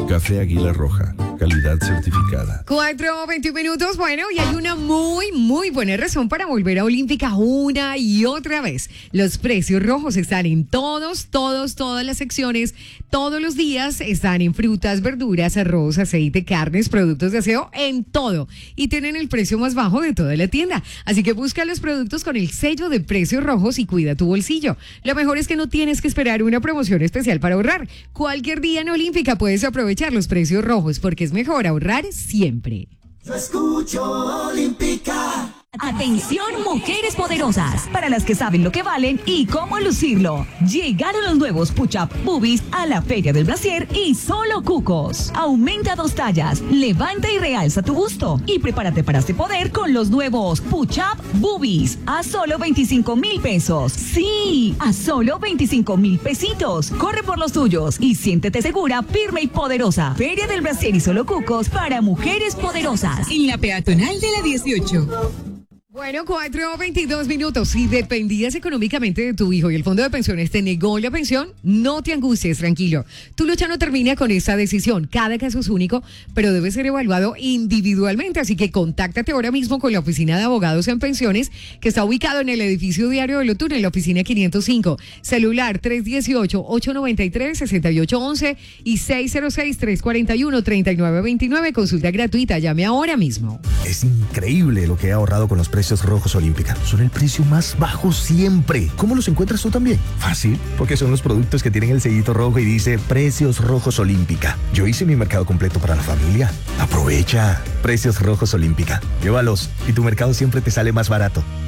Café Águila Roja, calidad certificada. 4:21 minutos. Bueno, y hay una muy buena razón para volver a Olímpica una y otra vez. Los precios rojos están en todas las secciones. Todos los días están en frutas, verduras, arroz, aceite, carnes, productos de aseo, en todo. Y tienen el precio más bajo de toda la tienda. Así que busca los productos con el sello de precios rojos y cuida tu bolsillo. Lo mejor es que no tienes que esperar una promoción especial para ahorrar. Cualquier día en Olímpica puedes aprovechar los precios rojos porque es mejor ahorrar siempre. Yo escucho Olímpica. Atención, mujeres poderosas, para las que saben lo que valen y cómo lucirlo. Llegaron los nuevos Push-Up Boobies a la Feria del Brasier y solo cucos. Aumenta 2 tallas, levanta y realza tu busto y prepárate para este poder con los nuevos Push-Up Boobies a solo 25,000 pesos. Sí, a solo 25,000 pesitos. Corre por los tuyos y siéntete segura, firme y poderosa. Feria del Brasier y solo cucos para mujeres poderosas. En la peatonal de la 18. Bueno, 4:22 minutos. Si dependías económicamente de tu hijo y el fondo de pensiones te negó la pensión, no te angusties, tranquilo. Tu lucha no termina con esta decisión. Cada caso es único, pero debe ser evaluado individualmente. Así que contáctate ahora mismo con la Oficina de Abogados en Pensiones, que está ubicado en el edificio Diario de Lotún, en la oficina 505. Celular 318-893-6811 y 606-341-3929. Consulta gratuita. Llame ahora mismo. Es increíble lo que he ahorrado con los precios rojos Olímpica. Son el precio más bajo siempre. ¿Cómo los encuentras tú también? Fácil, porque son los productos que tienen el sellito rojo y dice Precios Rojos Olímpica. Yo hice mi mercado completo para la familia. Aprovecha. Precios Rojos Olímpica. Llévalos y tu mercado siempre te sale más barato.